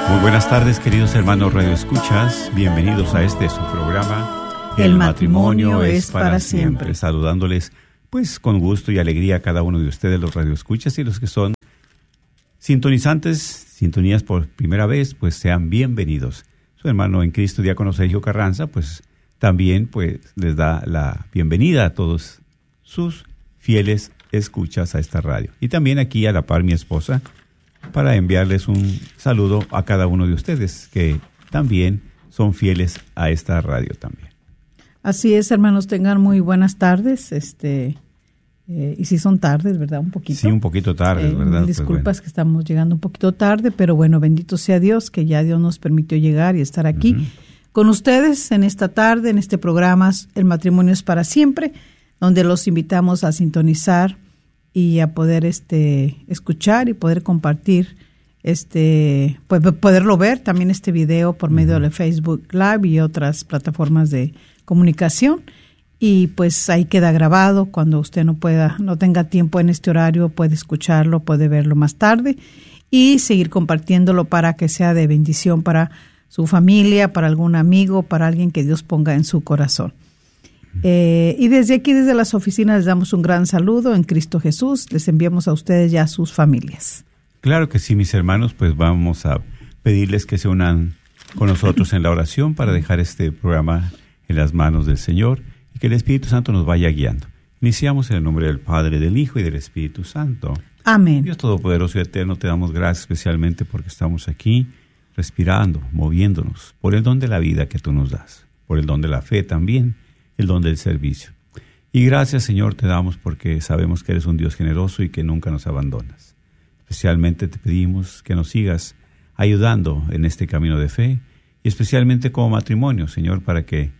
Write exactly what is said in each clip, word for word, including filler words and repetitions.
Muy buenas tardes, queridos hermanos Radio Escuchas. Bienvenidos a este su programa. El, El matrimonio, matrimonio es para, para siempre. siempre. Saludándoles, pues, con gusto y alegría a cada uno de ustedes, los Radio Escuchas, y los que son sintonizantes, sintonías por primera vez, pues sean bienvenidos. Su hermano en Cristo, diácono Sergio Carranza, pues también pues les da la bienvenida a todos sus fieles escuchas a esta radio. Y también aquí a la par mi esposa, para enviarles un saludo a cada uno de ustedes que también son fieles a esta radio también. Así es, hermanos, tengan muy buenas tardes, este eh, y si son tardes, ¿verdad? Un poquito. Sí, un poquito tarde, eh, ¿verdad? Disculpas pues bueno. que estamos llegando un poquito tarde, pero bueno, bendito sea Dios que ya Dios nos permitió llegar y estar aquí uh-huh. con ustedes en esta tarde, en este programa El Matrimonio es para Siempre, donde los invitamos a sintonizar y a poder este escuchar y poder compartir este pues poderlo ver también este video por medio uh-huh. de Facebook Live y otras plataformas de comunicación, y pues ahí queda grabado. Cuando usted no pueda no tenga tiempo en este horario, puede escucharlo, puede verlo más tarde y seguir compartiéndolo para que sea de bendición para su familia, para algún amigo, para alguien que Dios ponga en su corazón. Eh, y desde aquí, desde las oficinas, les damos un gran saludo en Cristo Jesús. Les enviamos a ustedes y a sus familias. Claro que sí, mis hermanos, pues vamos a pedirles que se unan con nosotros en la oración para dejar este programa en las manos del Señor y que el Espíritu Santo nos vaya guiando. Iniciamos en el nombre del Padre, del Hijo y del Espíritu Santo. Amén. Dios Todopoderoso y Eterno, te damos gracias especialmente porque estamos aquí respirando, moviéndonos, por el don de la vida que tú nos das, por el don de la fe también, el don del servicio. Y gracias, Señor, te damos porque sabemos que eres un Dios generoso y que nunca nos abandonas. Especialmente te pedimos que nos sigas ayudando en este camino de fe y especialmente como matrimonio, Señor, para que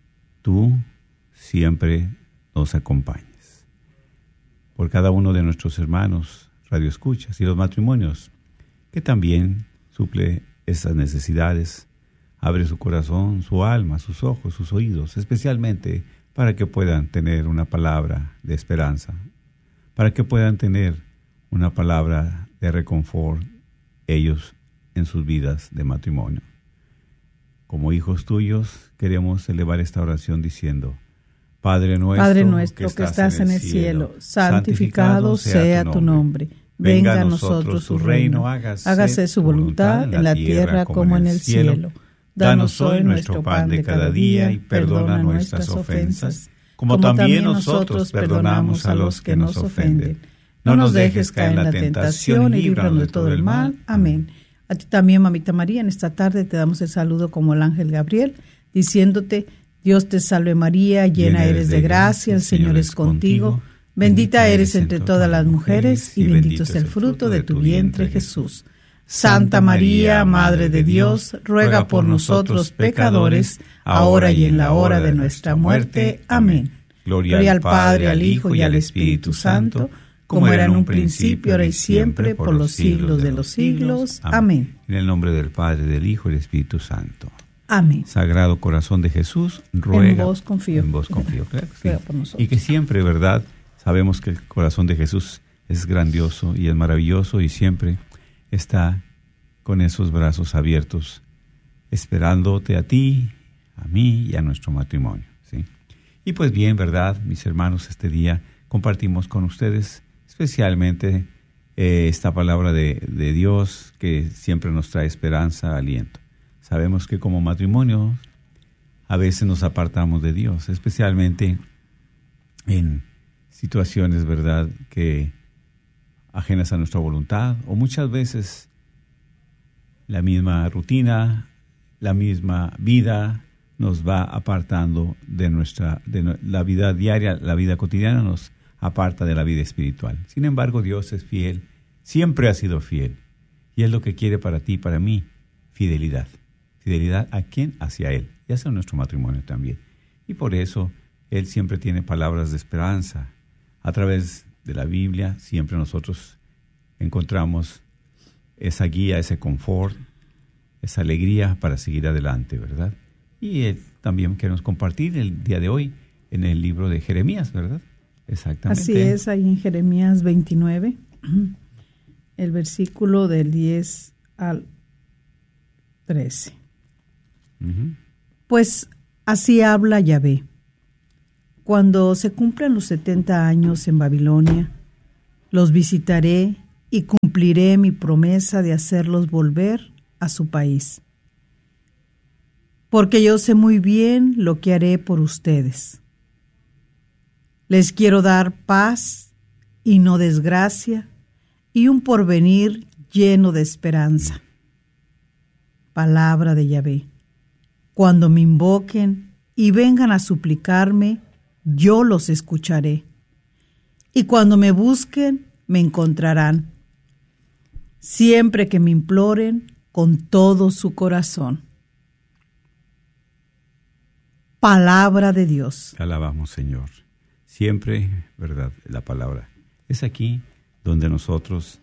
tú siempre nos acompañes. Por cada uno de nuestros hermanos radioescuchas y los matrimonios, que también suple esas necesidades. Abre su corazón, su alma, sus ojos, sus oídos, especialmente para que puedan tener una palabra de esperanza, para que puedan tener una palabra de reconfort ellos en sus vidas de matrimonio. Como hijos tuyos, queremos elevar esta oración diciendo: Padre nuestro, Padre nuestro que estás, que estás en el cielo, cielo santificado sea tu nombre. Venga a nosotros su reino, hágase, hágase su voluntad en la tierra como en el cielo. Danos hoy nuestro pan de cada día y perdona nuestras ofensas, como también nosotros perdonamos a los que nos ofenden. No nos dejes caer en la tentación y líbranos de todo el mal. Amén. A ti también, mamita María, en esta tarde te damos el saludo como el ángel Gabriel, diciéndote: Dios te salve María, llena eres de gracia, el Señor es contigo. Bendita eres entre todas las mujeres y bendito es el fruto de tu vientre, Jesús. Santa María, Madre de Dios, ruega por nosotros pecadores, ahora y en la hora de nuestra muerte. Amén. Gloria, Gloria al Padre, al Hijo y al Espíritu Santo, como era en un principio, ahora y siempre, por los siglos de los siglos. Amén. En el nombre del Padre, del Hijo y del Espíritu Santo. Amén. Sagrado Corazón de Jesús, ruega. En vos confío. En vos confío, claro que sí. Ruega por nosotros. Y que siempre, ¿verdad? Sabemos que el corazón de Jesús es grandioso y es maravilloso y siempre está con esos brazos abiertos, esperándote a ti, a mí y a nuestro matrimonio, ¿sí? Y pues bien, ¿verdad, mis hermanos? Este día compartimos con ustedes especialmente eh, esta palabra de, de Dios que siempre nos trae esperanza, aliento. Sabemos que como matrimonio a veces nos apartamos de Dios, especialmente en situaciones, ¿verdad?, que ajenas a nuestra voluntad, o muchas veces la misma rutina, la misma vida nos va apartando de nuestra, de la vida diaria, la vida cotidiana nos aparta de la vida espiritual. Sin embargo, Dios es fiel, siempre ha sido fiel, y es lo que quiere para ti y para mí, fidelidad. ¿Fidelidad a quién? Hacia Él, y hacia nuestro matrimonio también. Y por eso Él siempre tiene palabras de esperanza. A través de la Biblia siempre nosotros encontramos esa guía, ese confort, esa alegría para seguir adelante, ¿verdad? Y eh, también queremos compartir el día de hoy en el libro de Jeremías, ¿verdad? Exactamente. Así es, ahí en Jeremías veintinueve, el versículo del diez al trece. Uh-huh. Pues así habla Yahvé. Cuando se cumplan los setenta años en Babilonia, los visitaré y cumpliré mi promesa de hacerlos volver a su país. Porque yo sé muy bien lo que haré por ustedes. Les quiero dar paz y no desgracia, y un porvenir lleno de esperanza. Palabra de Yahvé. Cuando me invoquen y vengan a suplicarme, yo los escucharé. Y cuando me busquen, me encontrarán. Siempre que me imploren con todo su corazón. Palabra de Dios. Alabamos, Señor. Siempre, ¿verdad? La palabra. Es aquí donde nosotros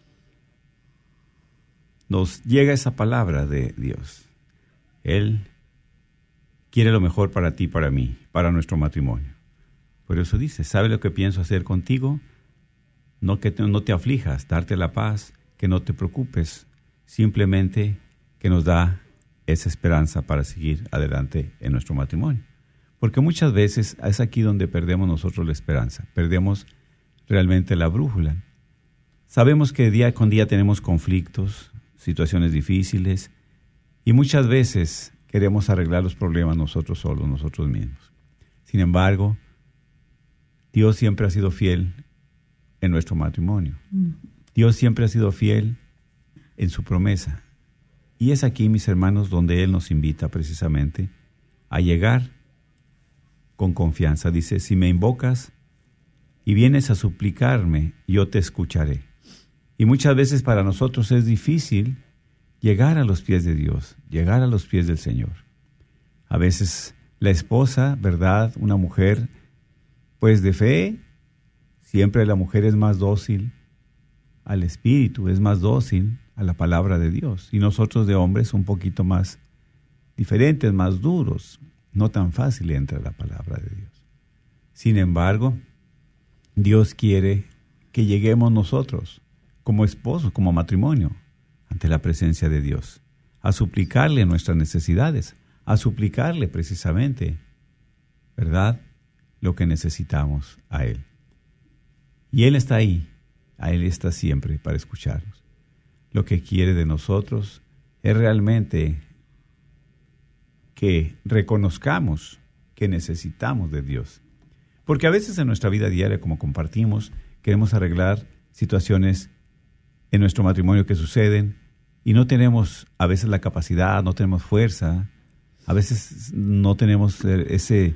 nos llega esa palabra de Dios. Él quiere lo mejor para ti, para mí, para nuestro matrimonio. Por eso dice, ¿sabe lo que pienso hacer contigo? No que te, no te aflijas, darte la paz, que no te preocupes, simplemente que nos da esa esperanza para seguir adelante en nuestro matrimonio. Porque muchas veces es aquí donde perdemos nosotros la esperanza, perdemos realmente la brújula. Sabemos que día con día tenemos conflictos, situaciones difíciles, y muchas veces queremos arreglar los problemas nosotros solos, nosotros mismos. Sin embargo, Dios siempre ha sido fiel en nuestro matrimonio. Mm. Dios siempre ha sido fiel en su promesa. Y es aquí, mis hermanos, donde Él nos invita precisamente a llegar con confianza. Dice, si me invocas y vienes a suplicarme, yo te escucharé. Y muchas veces para nosotros es difícil llegar a los pies de Dios, llegar a los pies del Señor. A veces la esposa, ¿verdad? Una mujer, pues de fe, siempre la mujer es más dócil al Espíritu, es más dócil a la palabra de Dios. Y nosotros de hombres un poquito más diferentes, más duros. No tan fácil entra la palabra de Dios. Sin embargo, Dios quiere que lleguemos nosotros, como esposos, como matrimonio, ante la presencia de Dios, a suplicarle nuestras necesidades, a suplicarle precisamente, ¿verdad?, lo que necesitamos a Él. Y Él está ahí, a Él está siempre para escucharnos. Lo que quiere de nosotros es realmente que reconozcamos que necesitamos de Dios. Porque a veces en nuestra vida diaria, como compartimos, queremos arreglar situaciones en nuestro matrimonio que suceden y no tenemos a veces la capacidad, no tenemos fuerza, a veces no tenemos ese,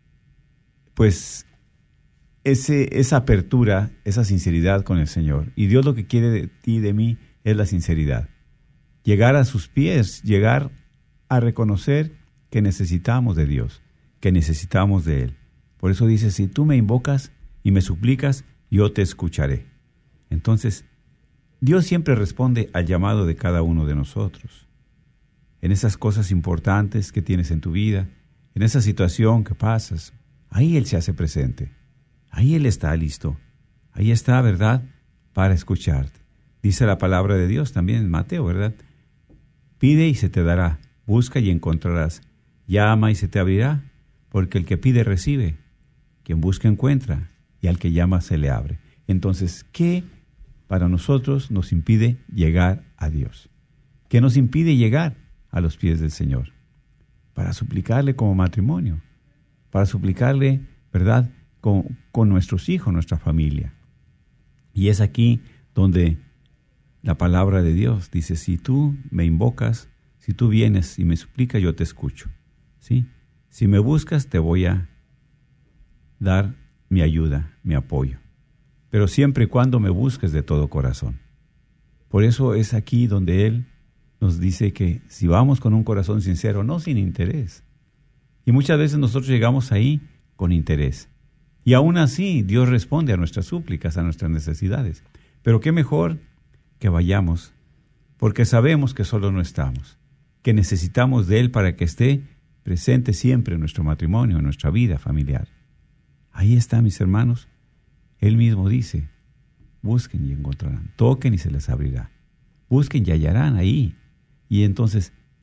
pues, ese, esa apertura, esa sinceridad con el Señor. Y Dios lo que quiere de ti y de mí es la sinceridad. Llegar a sus pies, llegar a reconocer que necesitamos de Dios, que necesitamos de Él. Por eso dice, si tú me invocas y me suplicas, yo te escucharé. Entonces, Dios siempre responde al llamado de cada uno de nosotros. En esas cosas importantes que tienes en tu vida, en esa situación que pasas, ahí Él se hace presente. Ahí Él está listo. Ahí está, ¿verdad?, para escucharte. Dice la palabra de Dios también en Mateo, ¿verdad? Pide y se te dará, busca y encontrarás. Llama y se te abrirá, porque el que pide recibe, quien busca encuentra, y al que llama se le abre. Entonces, ¿qué para nosotros nos impide llegar a Dios? ¿Qué nos impide llegar a los pies del Señor? Para suplicarle como matrimonio, para suplicarle, ¿verdad?, con, con nuestros hijos, nuestra familia. Y es aquí donde la palabra de Dios dice, si tú me invocas, si tú vienes y me suplicas, yo te escucho. ¿Sí? Si me buscas, te voy a dar mi ayuda, mi apoyo. Pero siempre y cuando me busques de todo corazón. Por eso es aquí donde Él nos dice que si vamos con un corazón sincero, no sin interés. Y muchas veces nosotros llegamos ahí con interés. Y aún así Dios responde a nuestras súplicas, a nuestras necesidades. Pero qué mejor que vayamos, porque sabemos que solo no estamos, que necesitamos de Él para que esté presente siempre en nuestro matrimonio, en nuestra vida familiar. Ahí está, mis hermanos. Él mismo dice, busquen y encontrarán, toquen y se les abrirá, busquen y hallarán ahí. Y entonces,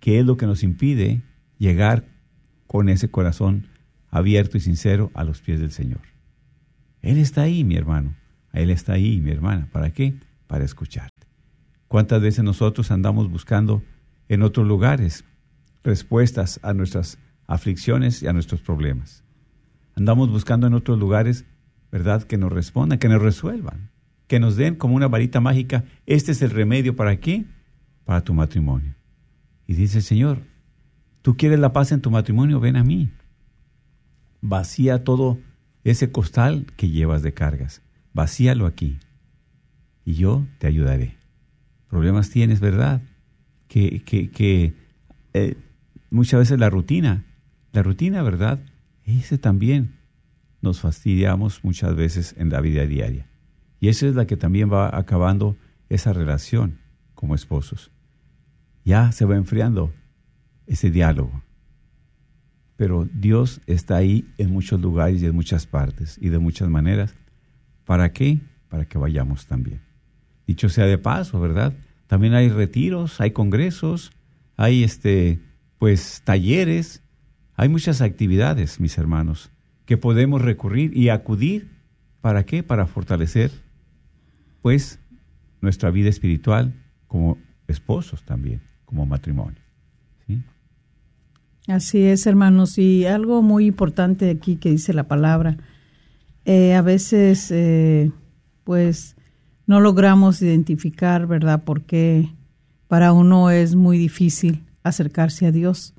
¿qué es lo que nos impide llegar con ese corazón abierto y sincero a los pies del Señor? Él está ahí, mi hermano. Él está ahí, mi hermana. ¿Para qué? Para escucharte. ¿Cuántas veces nosotros andamos buscando en otros lugares respuestas a nuestras aflicciones y a nuestros problemas? Andamos buscando en otros lugares, ¿verdad?, que nos respondan, que nos resuelvan, que nos den como una varita mágica. Este es el remedio, ¿para qué? Para tu matrimonio. Y dice el Señor, ¿tú quieres la paz en tu matrimonio? Ven a mí. Vacía todo ese costal que llevas de cargas. Vacíalo aquí. Y yo te ayudaré. Problemas tienes, ¿verdad? Que, que, que eh, muchas veces la rutina, la rutina, ¿verdad? Ese también nos fastidiamos muchas veces en la vida diaria. Y esa es la que también va acabando esa relación como esposos. Ya se va enfriando ese diálogo. Pero Dios está ahí en muchos lugares y en muchas partes y de muchas maneras. ¿Para qué? Para que vayamos también. Dicho sea de paso, ¿verdad? También hay retiros, hay congresos, hay este, pues talleres, hay muchas actividades, mis hermanos, que podemos recurrir y acudir. ¿Para qué? Para fortalecer, pues, nuestra vida espiritual como esposos también, como matrimonio. ¿Sí? Así es, hermanos, y algo muy importante aquí que dice la palabra, eh, a veces, eh, pues, no logramos identificar, ¿verdad?, porque para uno es muy difícil acercarse a Dios.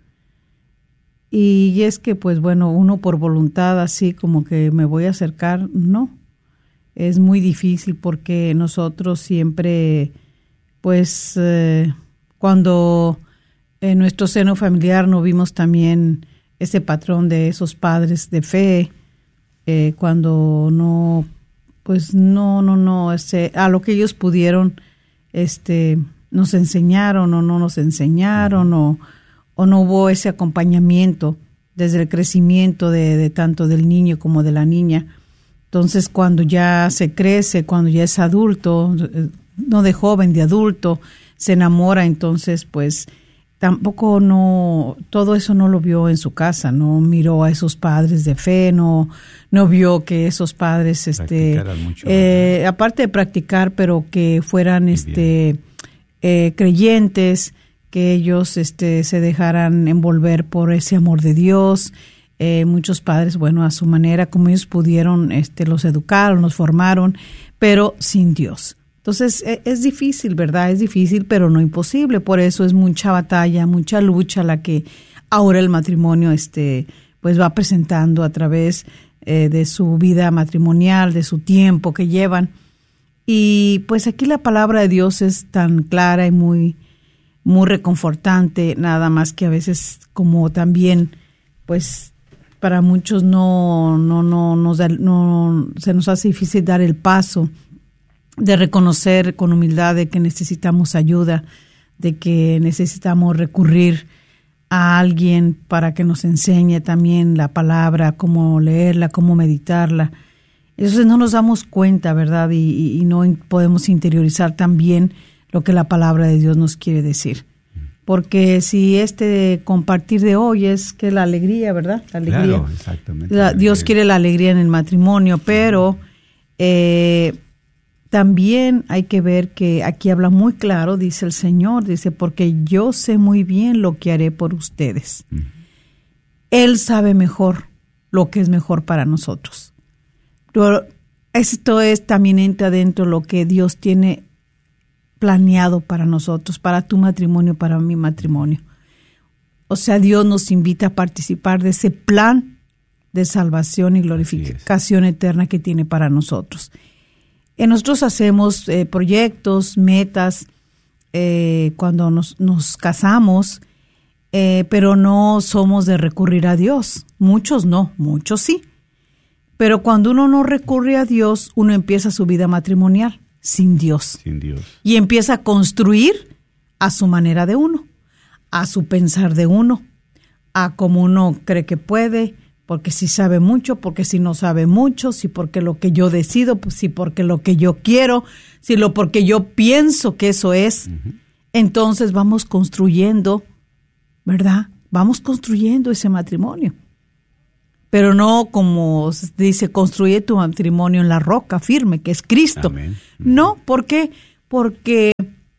Y es que, pues, bueno, uno por voluntad, así como que me voy a acercar, no. Es muy difícil porque nosotros siempre, pues, eh, cuando en nuestro seno familiar no vimos también ese patrón de esos padres de fe, eh, cuando no, pues no, no, no, ese, a lo que ellos pudieron, este, nos enseñaron o no nos enseñaron, o, o no hubo ese acompañamiento desde el crecimiento de, de tanto del niño como de la niña. Entonces, cuando ya se crece, cuando ya es adulto, no de joven, de adulto, se enamora, entonces, pues, tampoco no, todo eso no lo vio en su casa, no miró a esos padres de fe, no, no vio que esos padres, este, mucho, eh, aparte de practicar, pero que fueran, este, eh, creyentes, que ellos, este, se dejaran envolver por ese amor de Dios. Eh, muchos padres, bueno, a su manera, como ellos pudieron, este, los educaron, los formaron, pero sin Dios. Entonces, es, es difícil, ¿verdad? Es difícil, pero no imposible. Por eso es mucha batalla, mucha lucha la que ahora el matrimonio, este, pues va presentando a través eh, de su vida matrimonial, de su tiempo que llevan. Y pues aquí la palabra de Dios es tan clara y muy, muy reconfortante, nada más que a veces como también, pues, para muchos no, no, no, nos da, no se nos hace difícil dar el paso de reconocer con humildad de que necesitamos ayuda, de que necesitamos recurrir a alguien para que nos enseñe también la palabra, cómo leerla, cómo meditarla. Entonces no nos damos cuenta, ¿verdad? Y, y no podemos interiorizar también lo que la palabra de Dios nos quiere decir. Porque si este compartir de hoy es que la alegría, ¿verdad? La alegría. Claro, exactamente. La, Dios quiere la alegría en el matrimonio, pero eh, también hay que ver que aquí habla muy claro, dice el Señor, dice, porque yo sé muy bien lo que haré por ustedes. Uh-huh. Él sabe mejor lo que es mejor para nosotros. Pero esto es también entra dentro de lo que Dios tiene planeado para nosotros, para tu matrimonio, para mi matrimonio. O sea, Dios nos invita a participar de ese plan de salvación y glorificación eterna que tiene para nosotros. Eh, nosotros hacemos eh, proyectos, metas, eh, cuando nos, nos casamos, eh, pero no somos de recurrir a Dios. Muchos no, muchos sí. Pero cuando uno no recurre a Dios, uno empieza su vida matrimonial sin Dios. Sin Dios. Y empieza a construir a su manera de uno, a su pensar de uno, a como uno cree que puede, porque si sabe mucho, porque si no sabe mucho, si porque lo que yo decido, pues si porque lo que yo quiero, si lo porque yo pienso que eso es. Uh-huh. Entonces vamos construyendo ¿verdad? Vamos construyendo ese matrimonio. Pero no como dice, construye tu matrimonio en la roca firme, que es Cristo. Amén. No, ¿por qué? Porque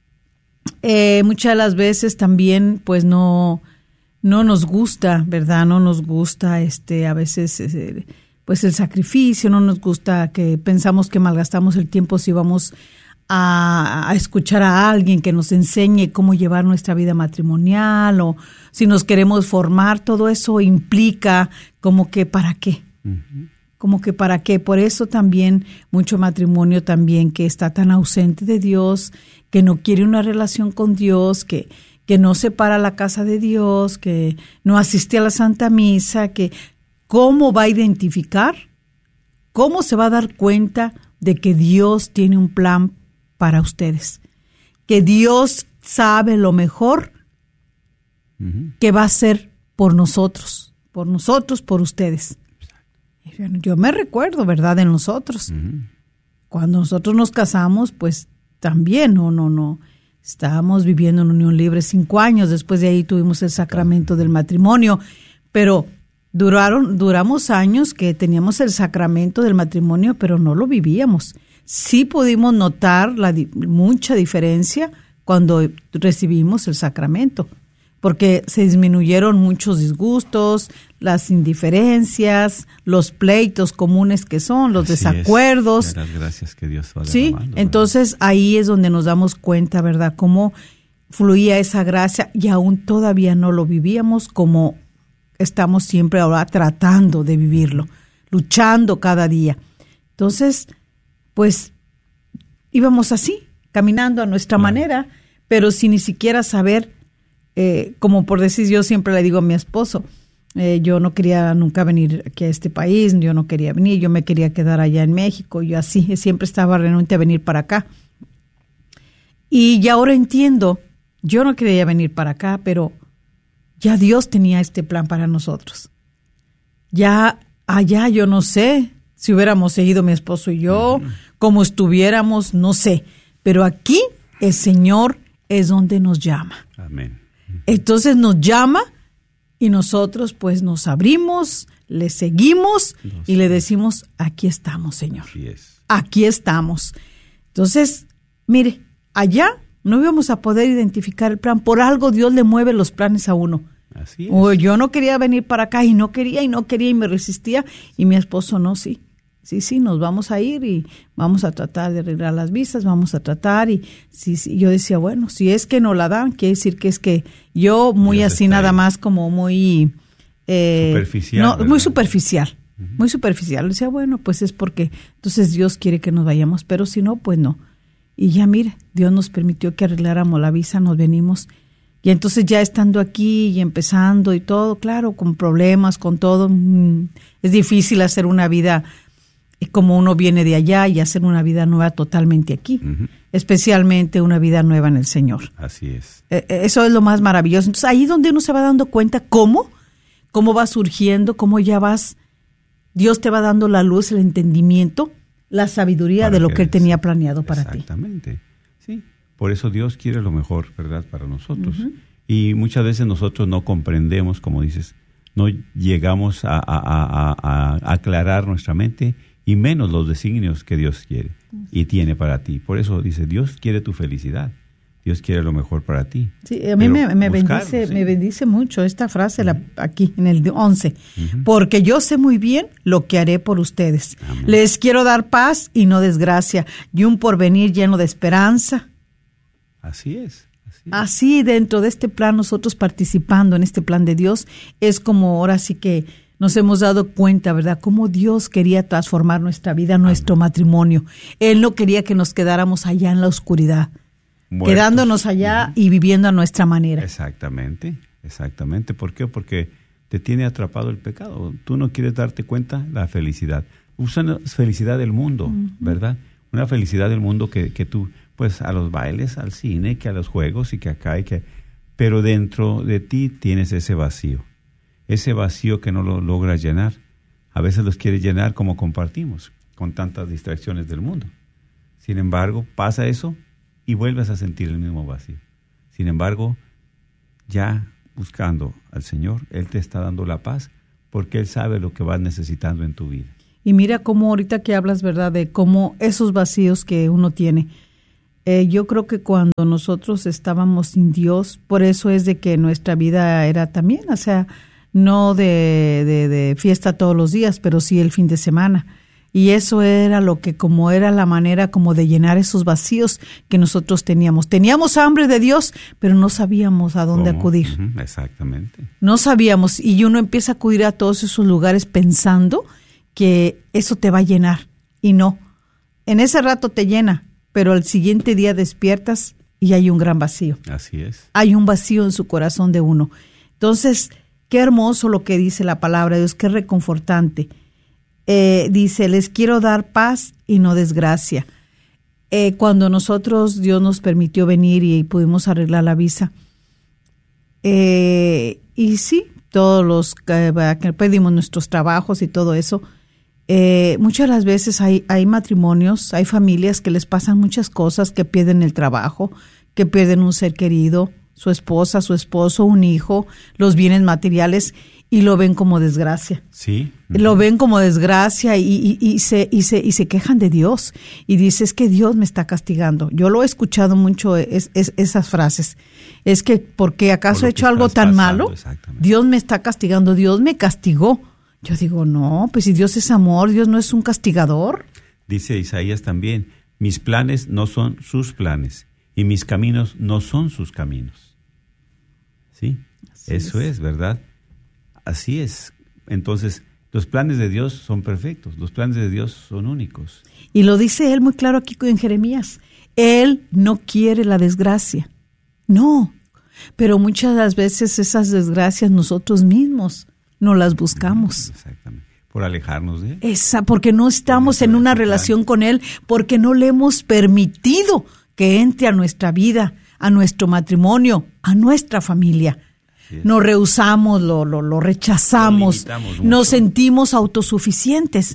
eh, muchas de las veces también, pues no, no nos gusta, ¿verdad? No nos gusta, este, a veces, eh, pues el sacrificio, no nos gusta que pensamos que malgastamos el tiempo si vamos a, a escuchar a alguien que nos enseñe cómo llevar nuestra vida matrimonial, o si nos queremos formar. Todo eso implica como que ¿para qué? Uh-huh. Como que ¿para qué? Por eso también mucho matrimonio también que está tan ausente de Dios, que no quiere una relación con Dios, que, que no se para a la casa de Dios, que no asiste a la Santa Misa, que ¿cómo va a identificar? ¿Cómo se va a dar cuenta de que Dios tiene un plan para ustedes? Que Dios sabe lo mejor uh-huh. que va a hacer por nosotros, por nosotros, por ustedes. Yo me recuerdo, ¿verdad?, de nosotros. Uh-huh. Cuando nosotros nos casamos, pues también, no, no, no, estábamos viviendo en unión libre cinco años, después de ahí tuvimos el sacramento del matrimonio, pero duraron, duramos años que teníamos el sacramento del matrimonio, pero no lo vivíamos. Sí pudimos notar la di- mucha diferencia cuando recibimos el sacramento, porque se disminuyeron muchos disgustos, las indiferencias, los pleitos comunes que son, los Así desacuerdos. Es. Las gracias que Dios va sí, derramando, entonces ¿verdad? Ahí es donde nos damos cuenta, ¿verdad?, cómo fluía esa gracia y aún todavía no lo vivíamos como estamos siempre ahora tratando de vivirlo, luchando cada día. Entonces, pues íbamos así, caminando a nuestra claro. manera, pero sin ni siquiera saber, eh, como por decir, yo siempre le digo a mi esposo, eh, yo no quería nunca venir aquí a este país, yo no quería venir, yo me quería quedar allá en México, yo así siempre estaba renuente a venir para acá. Y ya ahora entiendo, yo no quería venir para acá, pero ya Dios tenía este plan para nosotros. Ya allá yo no sé si hubiéramos seguido mi esposo y yo, uh-huh. como estuviéramos, no sé, pero aquí el Señor es donde nos llama. Amén. Uh-huh. Entonces nos llama y nosotros pues nos abrimos, le seguimos no y sé. le decimos, aquí estamos, Señor. Así es. Aquí estamos. Entonces, mire, allá no íbamos a poder identificar el plan. Por algo Dios le mueve los planes a uno. Así es. O yo no quería venir para acá y no quería y no quería y me resistía. Y mi esposo no, sí. Sí, sí, nos vamos a ir y vamos a tratar de arreglar las visas, vamos a tratar. Y sí, sí, yo decía, bueno, si es que no la dan, quiere decir que es que yo muy Dios así nada ahí. Más como muy... Eh, superficial. No, ¿verdad? muy superficial. Uh-huh. Muy superficial. Decía, bueno, pues es porque entonces Dios quiere que nos vayamos, pero si no, pues no. Y ya mire, Dios nos permitió que arregláramos la visa, nos venimos. Y entonces ya estando aquí y empezando y todo, claro, con problemas, con todo, mmm, es difícil hacer una vida como uno viene de allá y hacer una vida nueva totalmente aquí, uh-huh. especialmente una vida nueva en el Señor. Así es. Eh, eso es lo más maravilloso. Entonces ahí donde uno se va dando cuenta cómo, cómo va surgiendo, cómo ya vas, Dios te va dando la luz, el entendimiento, la sabiduría para de lo que, que Él tenía planeado para ti. Exactamente, sí. Por eso Dios quiere lo mejor, ¿verdad?, para nosotros. Uh-huh. Y muchas veces nosotros no comprendemos, como dices, no llegamos a, a, a, a, a aclarar nuestra mente y menos los designios que Dios quiere uh-huh. y tiene para ti. Por eso dice, Dios quiere tu felicidad. Dios quiere lo mejor para ti. Sí, a mí me, me, bendice, sí. me bendice mucho esta frase uh-huh. la, aquí en el once. Uh-huh. Porque yo sé muy bien lo que haré por ustedes. Amén. Les quiero dar paz y no desgracia, y un porvenir lleno de esperanza. Así es. Así, es. Así dentro de este plan, nosotros participando en este plan de Dios, es como ahora sí que nos hemos dado cuenta, ¿verdad?, cómo Dios quería transformar nuestra vida, nuestro Amén. Matrimonio. Él no quería que nos quedáramos allá en la oscuridad. Muertos. Quedándonos allá uh-huh. y viviendo a nuestra manera. Exactamente, exactamente. ¿Por qué? Porque te tiene atrapado el pecado. Tú no quieres darte cuenta la felicidad. Usa la felicidad del mundo, uh-huh. ¿verdad? Una felicidad del mundo que, que tú, pues a los bailes, al cine, que a los juegos y que acá y que... Pero dentro de ti tienes ese vacío. Ese vacío que no lo logras llenar. A veces los quieres llenar como compartimos, con tantas distracciones del mundo. Sin embargo, pasa eso y vuelves a sentir el mismo vacío. Sin embargo, ya buscando al Señor, Él te está dando la paz porque Él sabe lo que vas necesitando en tu vida. Y mira cómo ahorita que hablas, ¿verdad?, de cómo esos vacíos que uno tiene. Eh, yo creo que cuando nosotros estábamos sin Dios, por eso es de que nuestra vida era también, o sea, no de, de, de fiesta todos los días, pero sí el fin de semana. Y eso era lo que, como era la manera como de llenar esos vacíos que nosotros teníamos. Teníamos hambre de Dios, pero no sabíamos a dónde ¿Cómo? acudir. Uh-huh, exactamente. No sabíamos, y uno empieza a acudir a todos esos lugares pensando que eso te va a llenar, y no. En ese rato te llena, pero al siguiente día despiertas y hay un gran vacío. Así es. Hay un vacío en su corazón de uno. Entonces, qué hermoso lo que dice la palabra de Dios, qué reconfortante. Eh, dice, les quiero dar paz y no desgracia. Eh, cuando nosotros, Dios nos permitió venir y pudimos arreglar la visa, eh, y sí, todos los eh, que pedimos nuestros trabajos y todo eso, Eh, muchas de las veces hay, hay matrimonios, hay familias que les pasan muchas cosas, que pierden el trabajo, que pierden un ser querido, su esposa, su esposo, un hijo, los bienes materiales, y lo ven como desgracia. Sí. Lo ven como desgracia y, y, y, se, y, se, y se quejan de Dios. Y dice, es que Dios me está castigando. Yo lo he escuchado mucho, es, es, esas frases. Es que, ¿porque acaso he hecho algo tan malo? Dios me está castigando, Dios me castigó. Yo digo, no, pues si Dios es amor, Dios no es un castigador. Dice Isaías también, mis planes no son sus planes y mis caminos no son sus caminos. ¿Sí? Así Eso es. es, ¿verdad? Así es. Entonces, los planes de Dios son perfectos, los planes de Dios son únicos. Y lo dice él muy claro aquí en Jeremías. Él no quiere la desgracia. No, pero muchas de las veces esas desgracias nosotros mismos no las buscamos. Exactamente. Por alejarnos de él. Esa, porque no estamos en una relación con él, porque no le hemos permitido que entre a nuestra vida, a nuestro matrimonio, a nuestra familia. Nos rehusamos, lo, lo, lo rechazamos, lo nos sentimos autosuficientes,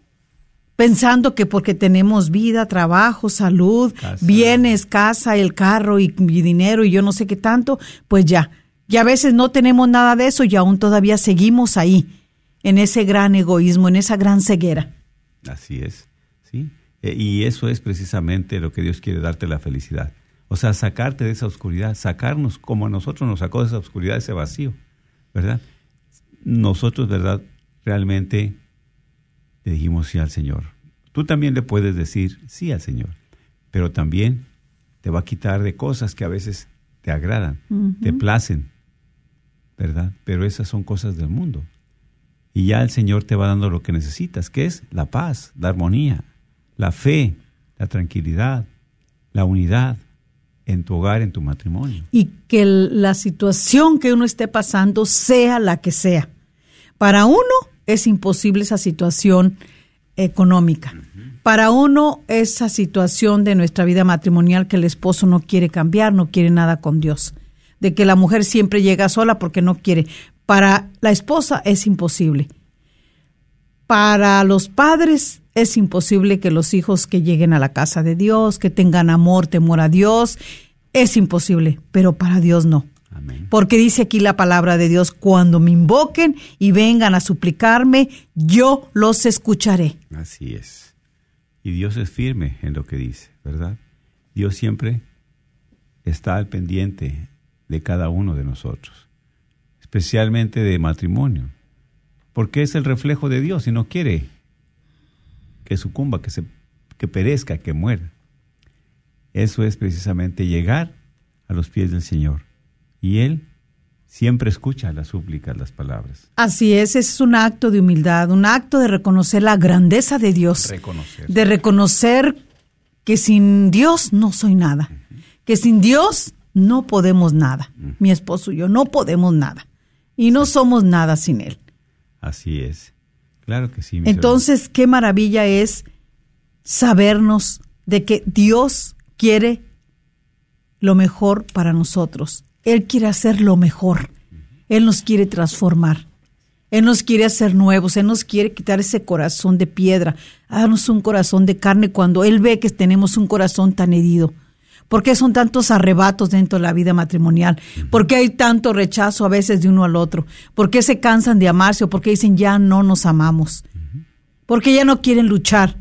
pensando que porque tenemos vida, trabajo, salud, casa. bienes, casa, el carro y, y dinero y yo no sé qué tanto, pues ya. Y a veces no tenemos nada de eso y aún todavía seguimos ahí, en ese gran egoísmo, en esa gran ceguera. Así es, ¿sí? E- y eso es precisamente lo que Dios quiere, darte la felicidad. O sea, sacarte de esa oscuridad, sacarnos como a nosotros nos sacó de esa oscuridad, ese vacío, ¿verdad? Nosotros, ¿verdad? Realmente le dijimos sí al Señor. Tú también le puedes decir sí al Señor, pero también te va a quitar de cosas que a veces te agradan, uh-huh. te placen, ¿verdad? Pero esas son cosas del mundo. Y ya el Señor te va dando lo que necesitas, que es la paz, la armonía, la fe, la tranquilidad, la unidad en tu hogar, en tu matrimonio. Y que la situación que uno esté pasando sea la que sea. Para uno es imposible esa situación económica. Uh-huh. Para uno esa situación de nuestra vida matrimonial que el esposo no quiere cambiar, no quiere nada con Dios. De que la mujer siempre llega sola porque no quiere. Para la esposa es imposible. Para los padres es imposible que los hijos que lleguen a la casa de Dios, que tengan amor, temor a Dios, es imposible, pero para Dios no. Amén. Porque dice aquí la palabra de Dios, cuando me invoquen y vengan a suplicarme, yo los escucharé. Así es. Y Dios es firme en lo que dice, ¿verdad? Dios siempre está al pendiente de cada uno de nosotros, especialmente de matrimonio, porque es el reflejo de Dios y no quiere que sucumba, que se, que perezca, que muera. Eso es precisamente llegar a los pies del Señor. Y Él siempre escucha las súplicas, las palabras. Así es, es un acto de humildad, un acto de reconocer la grandeza de Dios. Reconocer. De reconocer que sin Dios no soy nada. Uh-huh. Que sin Dios no podemos nada. Uh-huh. Mi esposo y yo no podemos nada. Y no sí. somos nada sin Él. Así es. Claro que sí. Entonces, hermanos, qué maravilla es sabernos de que Dios quiere lo mejor para nosotros. Él quiere hacer lo mejor. Él nos quiere transformar. Él nos quiere hacer nuevos. Él nos quiere quitar ese corazón de piedra, darnos un corazón de carne cuando Él ve que tenemos un corazón tan herido. ¿Por qué son tantos arrebatos dentro de la vida matrimonial? Uh-huh. ¿Por qué hay tanto rechazo a veces de uno al otro? ¿Por qué se cansan de amarse o por qué dicen ya no nos amamos? Uh-huh. ¿Por qué ya no quieren luchar?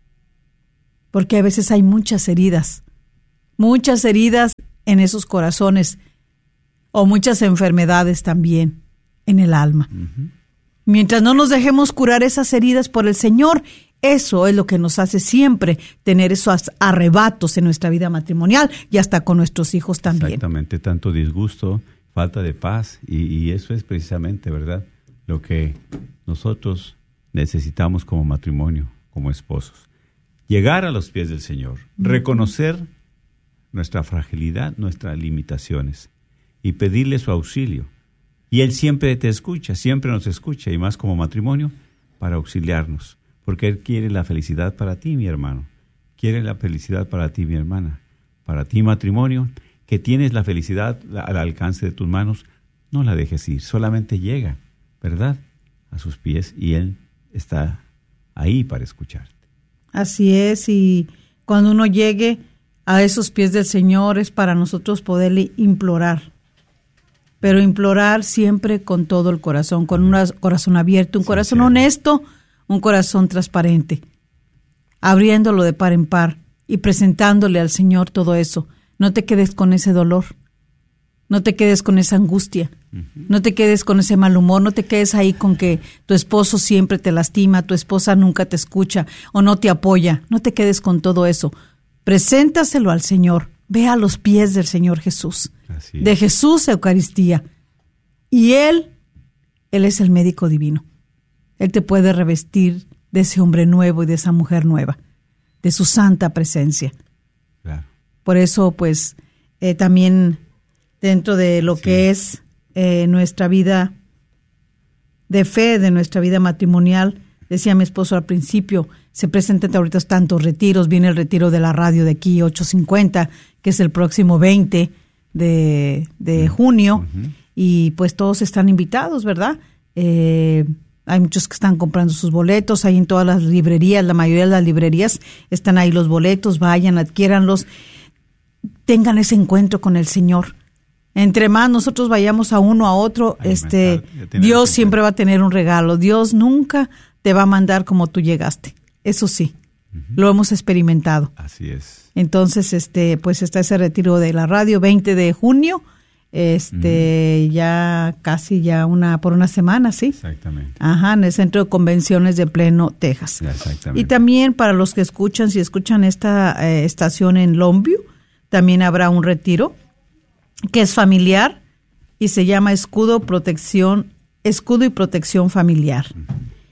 Porque a veces hay muchas heridas, muchas heridas en esos corazones o muchas enfermedades también en el alma. Uh-huh. Mientras no nos dejemos curar esas heridas por el Señor, eso es lo que nos hace siempre tener esos arrebatos en nuestra vida matrimonial y hasta con nuestros hijos también. Exactamente, tanto disgusto, falta de paz y, y eso es precisamente, ¿verdad?, lo que nosotros necesitamos como matrimonio, como esposos. Llegar a los pies del Señor, mm. reconocer nuestra fragilidad, nuestras limitaciones y pedirle su auxilio. Y Él siempre te escucha, siempre nos escucha, y más como matrimonio, para auxiliarnos. Porque Él quiere la felicidad para ti, mi hermano. Quiere la felicidad para ti, mi hermana. Para ti, matrimonio, que tienes la felicidad al alcance de tus manos, no la dejes ir. Solamente llega, ¿verdad?, a sus pies y Él está ahí para escucharte. Así es, y cuando uno llegue a esos pies del Señor es para nosotros poderle implorar. Pero implorar siempre con todo el corazón, con un corazón abierto, un sí, corazón sí. honesto, un corazón transparente, abriéndolo de par en par y presentándole al Señor todo eso. No te quedes con ese dolor, no te quedes con esa angustia, uh-huh. no te quedes con ese mal humor, no te quedes ahí con que tu esposo siempre te lastima, tu esposa nunca te escucha o no te apoya. No te quedes con todo eso. Preséntaselo al Señor. Ve a los pies del Señor Jesús, de Jesús Eucaristía. Y Él, Él es el médico divino. Él te puede revestir de ese hombre nuevo y de esa mujer nueva, de su santa presencia. Claro. Por eso, pues, eh, también dentro de lo sí. que es eh, nuestra vida de fe, de nuestra vida matrimonial, decía mi esposo al principio, se presentan ahorita tantos retiros, viene el retiro de la radio de aquí, ocho cincuenta, que es el próximo veinte de, de junio, uh-huh. y pues todos están invitados, ¿verdad? Eh, hay muchos que están comprando sus boletos, hay en todas las librerías, la mayoría de las librerías están ahí los boletos, vayan, adquiéranlos, tengan ese encuentro con el Señor. Entre más nosotros vayamos a uno a otro, Ay, este Dios siempre va a tener un regalo. Dios nunca te va a mandar como tú llegaste. Eso sí, uh-huh. lo hemos experimentado. Así es. Entonces, este, pues está ese retiro de la radio, veinte de junio, este, uh-huh. ya casi ya una por una semana, ¿sí? Exactamente. Ajá, en el Centro de Convenciones de Pleno, Texas. Exactamente. Y también para los que escuchan, si escuchan esta eh, estación en Longview, también habrá un retiro que es familiar y se llama Escudo Protección, Escudo y Protección Familiar. Uh-huh.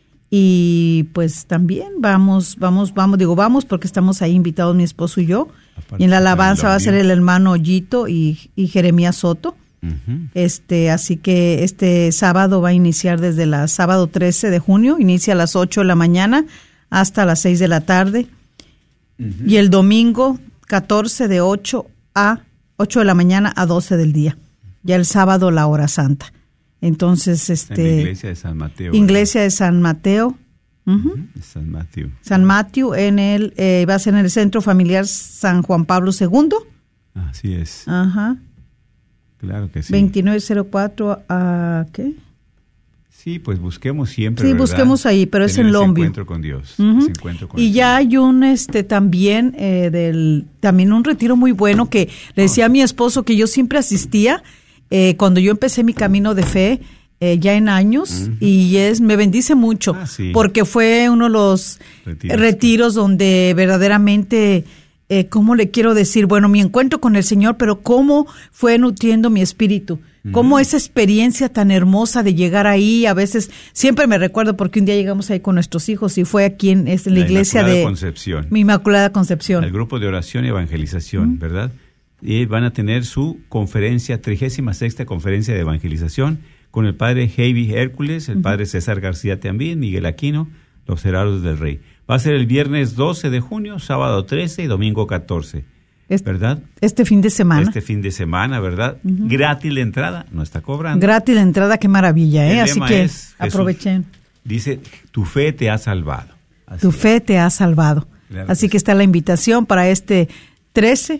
Y pues también vamos, vamos, vamos, digo vamos porque estamos ahí invitados mi esposo y yo. Aparte, y en la alabanza va a ser el hermano Ollito y, y Jeremías Soto. Uh-huh. Este, así que este sábado va a iniciar desde la sábado trece de junio, inicia a las ocho de la mañana hasta las seis de la tarde. Uh-huh. Y el domingo catorce de ocho a ocho de la mañana a doce del día. Ya el sábado la hora santa. Entonces, este... En la iglesia de San Mateo. Iglesia ¿verdad? de San Mateo. Uh-huh. Uh-huh. San Mateo. San Mateo, en el, eh, va a ser en el Centro Familiar San Juan Pablo segundo. Así es. Ajá. Claro que sí. veintinueve cero cuatro a, ¿qué? Sí, pues busquemos siempre, Sí, ¿verdad? busquemos ahí, pero Tener es en Longview. Ese encuentro con Dios. Uh-huh. Ese encuentro con y ya Señor. Hay un, este, también, eh, del, también un retiro muy bueno que le decía oh. a mi esposo que yo siempre asistía, Eh, cuando yo empecé mi camino de fe, eh, ya en años, uh-huh. y es me bendice mucho, ah, sí. porque fue uno de los retiros, retiros donde verdaderamente, eh, ¿cómo le quiero decir? Bueno, mi encuentro con el Señor, pero cómo fue nutriendo mi espíritu, uh-huh. cómo esa experiencia tan hermosa de llegar ahí, a veces, siempre me recuerdo porque un día llegamos ahí con nuestros hijos y fue aquí en, en la, la iglesia de Concepción. Mi Inmaculada Concepción. El grupo de oración y evangelización, uh-huh. ¿verdad? Y van a tener su conferencia, trigésima sexta conferencia de evangelización, con el padre Javi Hércules, el uh-huh. padre César García también, Miguel Aquino, los Heraldos del Rey. Va a ser el viernes doce de junio, sábado trece y domingo catorce, este, ¿verdad? Este fin de semana. Este fin de semana, ¿verdad? Uh-huh. Gratis la entrada, no está cobrando. Gratis la entrada, qué maravilla, ¿eh? El Así lema que es, aprovechen. Jesús dice, tu fe te ha salvado. Así tu es. fe te ha salvado. Claro Así que, que está la invitación para este trece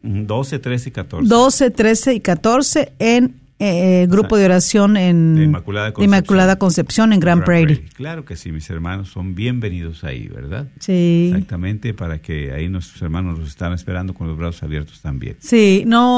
doce, trece y catorce. doce, trece y catorce en eh, grupo de oración en de Inmaculada Concepción, de Inmaculada Concepción en Grand, Grand Prairie. Prairie. Claro que sí, mis hermanos son bienvenidos ahí, ¿verdad? Sí. Exactamente, para que ahí nuestros hermanos los están esperando con los brazos abiertos también. Sí, no